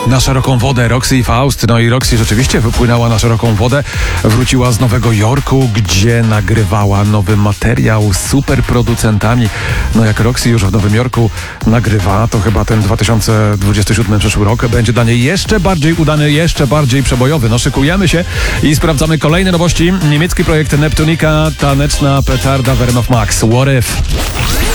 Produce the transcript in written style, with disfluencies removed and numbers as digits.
na szeroką wodę Roxy i Faust. No i Roxy rzeczywiście wypłynęła na szeroką wodę. Wróciła z Nowego Jorku, gdzie nagrywała nowy materiał z superproducentami. No jak Roxy już w Nowym Jorku nagrywa, to chyba ten 2027 przyszły rok będzie dla niej jeszcze bardziej udany, jeszcze bardziej przebojowy. No szykujemy się i sprawdzamy kolejne nowości. Niemiecki projekt Neptunika, taneczna petarda Werenhof Max. What if?